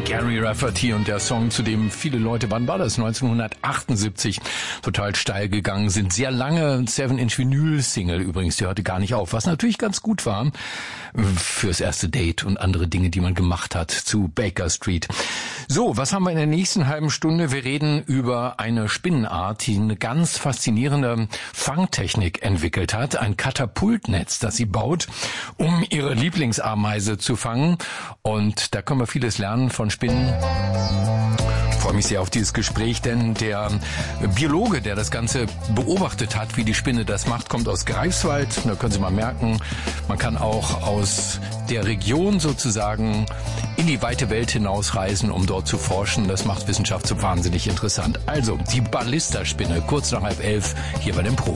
Gary Rafferty und der Song, zu dem viele Leute, wann war das? 1978 total steil gegangen sind. Sehr lange 7-Inch-Vinyl-Single übrigens, die hörte gar nicht auf, was natürlich ganz gut war fürs erste Date und andere Dinge, die man gemacht hat zu Baker Street. So, was haben wir in der nächsten halben Stunde? Wir reden über eine Spinnenart, die eine ganz faszinierende Fangtechnik entwickelt hat. Ein Katapultnetz, das sie baut, um ihre Lieblingsameise zu fangen. Und da können wir vieles lernen von Spinnen. Ich freue mich sehr auf dieses Gespräch, denn der Biologe, der das Ganze beobachtet hat, wie die Spinne das macht, kommt aus Greifswald. Da können Sie mal merken, man kann auch aus der Region sozusagen in die weite Welt hinausreisen, um dort zu forschen. Das macht Wissenschaft so wahnsinnig interessant. Also, die Ballisterspinne, kurz nach 10:30, hier bei den Profis.